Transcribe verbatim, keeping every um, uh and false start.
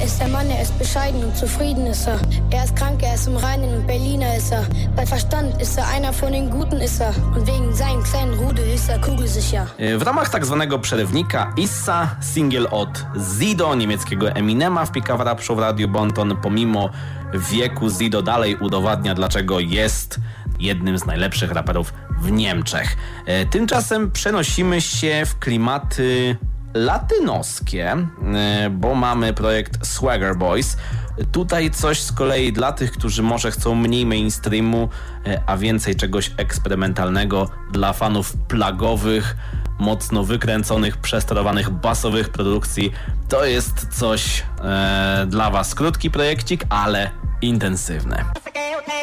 ist der Mann, er ist bescheiden und zufrieden ist er. Er ist krank, er ist im Reinen und Berliner ist er. Bei Verstand ist er einer von den Guten ist er. Und wegen seinem kleinen Rudel ist er kugelsicher. W ramach tak zwanego przerywnika Issa, singiel od Zido, niemieckiego Eminema w Pickup Rap Show w Radiu Bonton. Pomimo wieku Zido dalej udowadnia, dlaczego jest jednym z najlepszych raperów w Niemczech. Tymczasem przenosimy się w klimaty latynoskie, bo mamy projekt Swagger Boys. Tutaj coś z kolei dla tych, którzy może chcą mniej mainstreamu, a więcej czegoś eksperymentalnego dla fanów plagowych, mocno wykręconych, przesterowanych basowych produkcji. To jest coś e, dla was. Krótki projekcik, ale intensywny.